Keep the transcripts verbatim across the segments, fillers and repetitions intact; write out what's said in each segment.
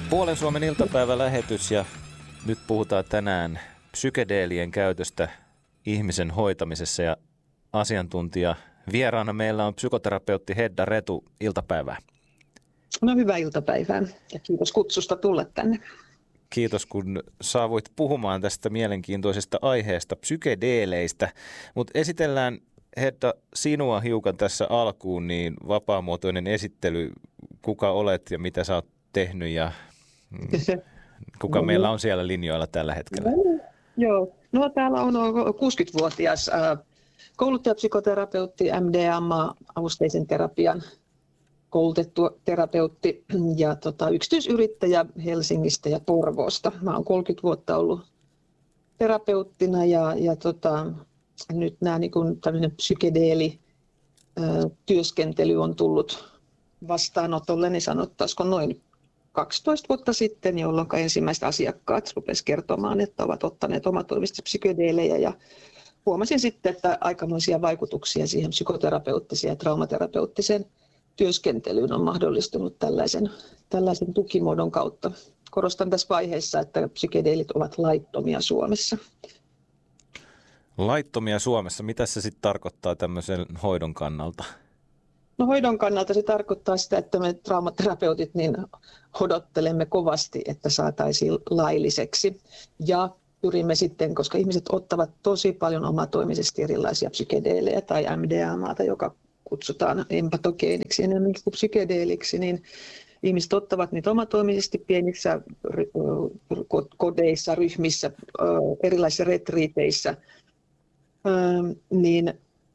Puolen Suomen iltapäivälähetys ja nyt puhutaan tänään psykedeelien käytöstä ihmisen hoitamisessa ja asiantuntija vieraana meillä on psykoterapeutti Hedda Retu. Iltapäivää. No hyvää iltapäivää ja kiitos kutsusta tulla tänne. Kiitos kun saavuit puhumaan tästä mielenkiintoisesta aiheesta psykedeeleistä, mutta esitellään Hedda sinua hiukan tässä alkuun, niin vapaamuotoinen esittely, kuka olet ja mitä sä oot tehnyt ja kuka no, meillä on siellä linjoilla tällä hetkellä? No, joo, no täällä on kuusikymmentävuotias äh, kouluttajapsykoterapeutti, M D M A-avusteisen terapian koulutettu terapeutti ja tota, yksityisyrittäjä Helsingistä ja Porvoosta. Mä oon kolmekymmentä vuotta ollut terapeuttina ja, ja tota, nyt nämä niin kuin tämmöinen psykedeeli-työskentely on tullut vastaanotolle, niin sanottaisiko noin kaksitoista vuotta sitten, jolloin ensimmäiset asiakkaat rupesivat kertomaan, että ovat ottaneet omatoimisesti psykedeelejä ja huomasin sitten, että aikamoisia vaikutuksia siihen psykoterapeuttiseen ja traumaterapeuttiseen työskentelyyn on mahdollistunut tällaisen, tällaisen tukimuodon kautta. Korostan tässä vaiheessa, että psykedeelit ovat laittomia Suomessa. Laittomia Suomessa. Mitä se sitten tarkoittaa tämmöisen hoidon kannalta? No hoidon kannalta se tarkoittaa sitä, että me traumaterapeutit niin odottelemme kovasti, että saataisiin lailliseksi. Ja pyrimme sitten, koska ihmiset ottavat tosi paljon omatoimisesti erilaisia psykedeelejä tai M D M A:ta, joka kutsutaan empatogeeniksi enemmän kuin psykedeeliksi, niin ihmiset ottavat niitä omatoimisesti pienissä kodeissa, ryhmissä, erilaisissa retriiteissä, niin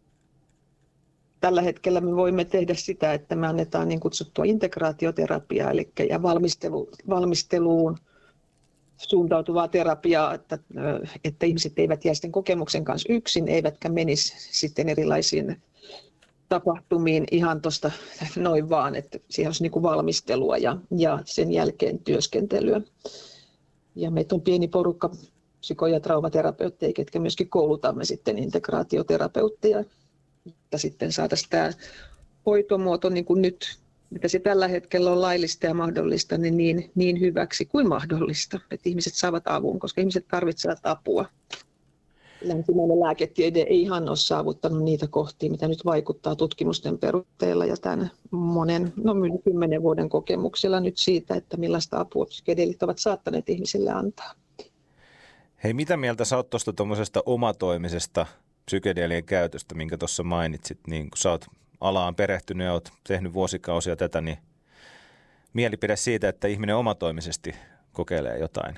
tällä hetkellä me voimme tehdä sitä, että me annetaan niin kutsuttua integraatioterapiaa, eli ja valmistelu, valmisteluun suuntautuvaa terapiaa, että, että ihmiset eivät jää sitten kokemuksen kanssa yksin, eivätkä menisi sitten erilaisiin tapahtumiin ihan tuosta noin vaan, että siihen olisi niin kuin valmistelua ja, ja sen jälkeen työskentelyä. Ja meitä on pieni porukka psyko- ja traumaterapeutteja, ketkä myöskin koulutamme sitten integraatioterapeutteja, että sitten saataisiin tämä hoitomuoto niin kuin nyt, mitä se tällä hetkellä on laillista ja mahdollista, niin, niin, niin hyväksi kuin mahdollista, että ihmiset saavat avun, koska ihmiset tarvitsevat apua. Länsimainen lääketiede ei ihan ole saavuttanut niitä kohtia, mitä nyt vaikuttaa tutkimusten perusteella ja tämän monen, no kymmenen vuoden kokemuksella nyt siitä, että millaista apua psykedeelit ovat saattaneet ihmisille antaa. Hei, mitä mieltä sä oot tuosta tuommoisesta omatoimisesta psykedeelien käytöstä, minkä tuossa mainitsit, niin kun sä oot alaan perehtynyt ja oot tehnyt vuosikausia tätä, niin mielipide siitä, että ihminen omatoimisesti kokeilee jotain?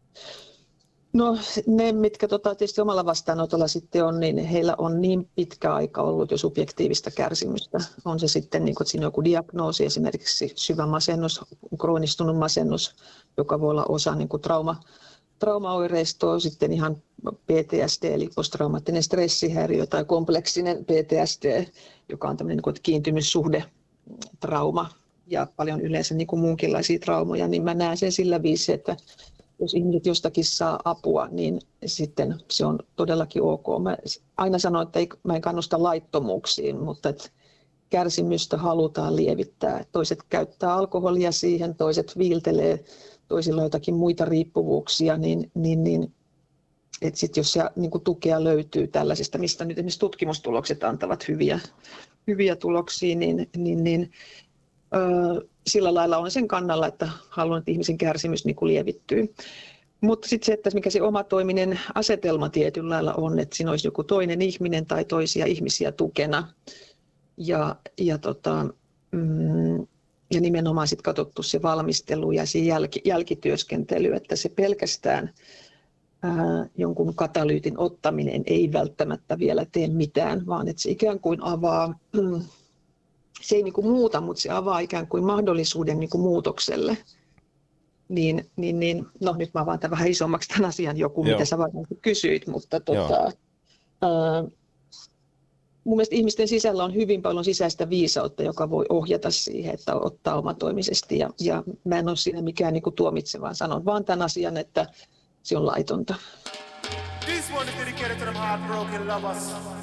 No ne, mitkä tota, tietysti omalla vastaanotolla sitten on, niin heillä on niin pitkä aika ollut jo subjektiivista kärsimystä. On se sitten, niin kuin, että siinä on joku diagnoosi, esimerkiksi syvä masennus, kroonistunut masennus, joka voi olla osa niin kuin trauma, traumaoireistoa, sitten ihan P T S D, eli posttraumaattinen stressihäiriö tai kompleksinen P T S D, joka on tämmöinen niin kuin kiintymyssuhde, trauma ja paljon yleensä niin kuin muunkinlaisia traumoja, niin mä näen sen sillä viisi, että jos ihmiset jostakin saa apua, niin sitten se on todellakin ok. Mä aina sanon, että ei, mä en kannusta laittomuuksiin, mutta että kärsimystä halutaan lievittää. Toiset käyttää alkoholia siihen, toiset viiltelee, toisilla on jotakin muita riippuvuuksia, niin, niin, niin että sit jos se niin kuin tukea löytyy tällaisesta, mistä nyt esimerkiksi tutkimustulokset antavat hyviä, hyviä tuloksia, niin, niin, niin öö, sillä lailla on sen kannalla, että haluan, että ihmisen kärsimys niin kuin lievittyy. Mutta sitten se, että mikä se omatoiminen asetelma tietyllä lailla on, että siinä olisi joku toinen ihminen tai toisia ihmisiä tukena. Ja, ja, tota, mm, ja nimenomaan sitten katsottu se valmistelu ja se jälki, jälkityöskentely, että se pelkästään ää, jonkun katalyytin ottaminen ei välttämättä vielä tee mitään, vaan että se ikään kuin avaa... Mm, se ei niin kuin muuta, mutta se avaa ikään kuin mahdollisuuden niin kuin muutokselle. Niin, niin, niin, no nyt mä avaan tämän vähän isommaksi tämän asian joku, Joo. mitä sä varmaan kysyit, mutta tota, ää, mun mielestä ihmisten sisällä on hyvin paljon sisäistä viisautta, joka voi ohjata siihen, että ottaa omatoimisesti. Ja, ja mä en ole siinä mikään niin kuin tuomitse, vaan sanon vaan tämän asian, että se on laitonta. This one is dedicated to them heartbroken lovers.